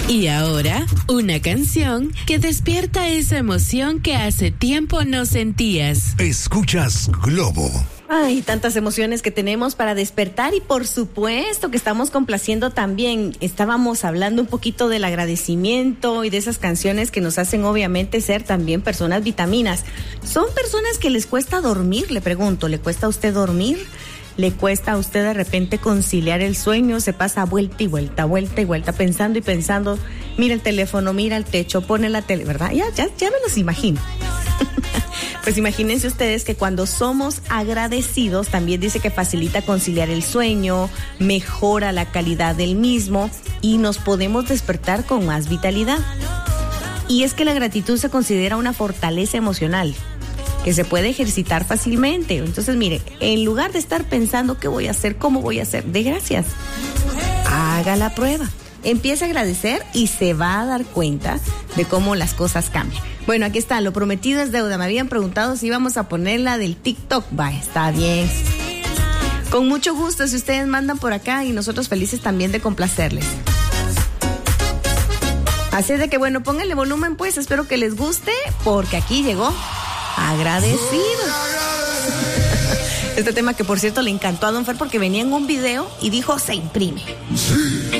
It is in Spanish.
Y ahora, una canción que despierta esa emoción que hace tiempo no sentías. Escuchas Globo. Ay, tantas emociones que tenemos para despertar y por supuesto que estamos complaciendo también. Estábamos hablando un poquito del agradecimiento y de esas canciones que nos hacen obviamente ser también personas vitaminas. ¿Son personas que les cuesta dormir? Le pregunto, ¿le cuesta a usted dormir? ¿Le cuesta a usted de repente conciliar el sueño? Se pasa vuelta y vuelta, pensando y pensando. Mira el teléfono, mira el techo, pone la tele, ¿verdad? Ya me los imagino. Pues imagínense ustedes que cuando somos agradecidos, también dice que facilita conciliar el sueño, mejora la calidad del mismo y nos podemos despertar con más vitalidad. Y es que la gratitud se considera una fortaleza emocional que se puede ejercitar fácilmente. Entonces, mire, en lugar de estar pensando qué voy a hacer, cómo voy a hacer, dé gracias. Haga la prueba. Empiece a agradecer y se va a dar cuenta de cómo las cosas cambian. Bueno, aquí está, lo prometido es deuda. Me habían preguntado si íbamos a ponerla del TikTok. Va, está bien. Con mucho gusto, si ustedes mandan por acá y nosotros felices también de complacerles. Así es de que, bueno, pónganle volumen pues, espero que les guste, porque aquí llegó Agradecido. Este tema que por cierto le encantó a Don Fer porque venía en un video y dijo se imprime.